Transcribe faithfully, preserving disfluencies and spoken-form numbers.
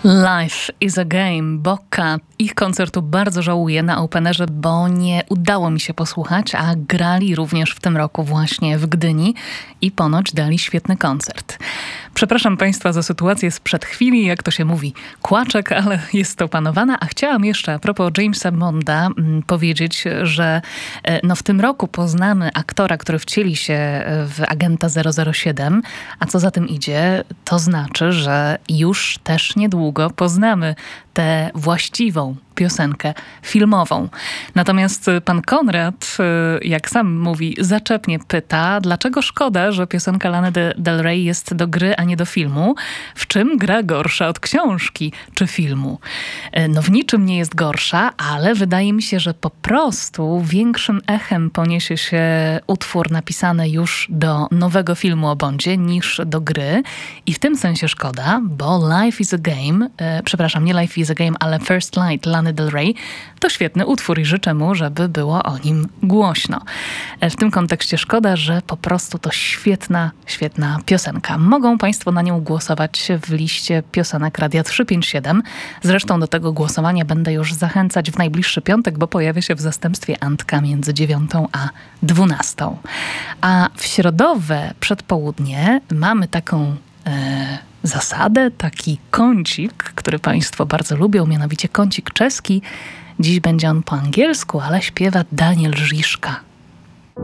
Life is a Game, Bocca. Ich koncertu bardzo żałuję na Openerze, bo nie udało mi się posłuchać, a grali również w tym roku właśnie w Gdyni i ponoć dali świetny koncert. Przepraszam Państwa za sytuację sprzed chwili, jak to się mówi, kłaczek, ale jest to opanowana. A chciałam jeszcze a propos Jamesa Bonda m, powiedzieć, że e, no w tym roku poznamy aktora, który wcieli się w agenta zero zero siedem, a co za tym idzie, to znaczy, że już też niedługo poznamy tę właściwą piosenkę filmową. Natomiast pan Konrad, jak sam mówi, zaczepnie pyta, dlaczego szkoda, że piosenka Lany Del Rey jest do gry, a nie do filmu? W czym gra gorsza od książki czy filmu? No w niczym nie jest gorsza, ale wydaje mi się, że po prostu większym echem poniesie się utwór napisany już do nowego filmu o Bondzie niż do gry. I w tym sensie szkoda, bo Life is a Game, e, przepraszam, nie Life is a Game, ale First Light Lany Del Rey to świetny utwór i życzę mu, żeby było o nim głośno. E, w tym kontekście szkoda, że po prostu to świetna, świetna piosenka. Mogą Państwo na nią głosować w liście piosenek Radia trzysta pięćdziesiąt siedem. Zresztą do tego głosowania będę już zachęcać w najbliższy piątek, bo pojawia się w zastępstwie Antka między dziewiątą a dwunastą. A w środowe przedpołudnie mamy taką e, zasadę, taki kącik, który Państwo bardzo lubią, mianowicie kącik czeski. Dziś będzie on po angielsku, ale śpiewa Daniel Żiszka.